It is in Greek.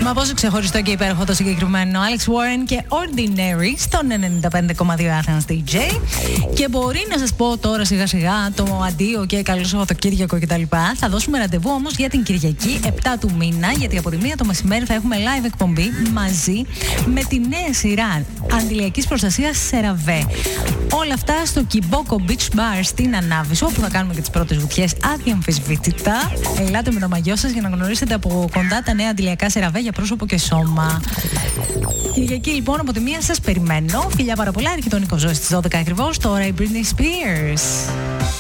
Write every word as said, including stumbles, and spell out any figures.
Μα πόσο ξεχωριστό και υπέροχο το συγκεκριμένο Alex Warren και Ordinary στον ενενήντα πέντε κόμμα δύο Athens ντι τζέι. Και μπορεί να σας πω τώρα σιγά σιγά το αντίο και καλό Σαββατοκύριακο κτλ. Θα δώσουμε ραντεβού όμως για την Κυριακή επτά του μήνα, γιατί από τη μία το μεσημέρι θα έχουμε live εκπομπή μαζί με τη νέα σειρά αντιλιακής προστασίας CeraVe. Όλα αυτά στο Kiboko Beach Bar στην Ανάβησο, όπου θα κάνουμε και τις πρώτες βουτιές αδιαμφισβήτητα. Ελάτε με το μαγιό σας για να γνωρίσετε από κοντά τα νέα αντιλιακά CeraVe για πρόσωπο και σώμα. Κυριακή λοιπόν από τη μία σας περιμένω. Φιλιά πάρα πολλά, έρχεται ο Νίκος Ζώης στις δώδεκα ακριβώς. Τώρα η Britney Spears.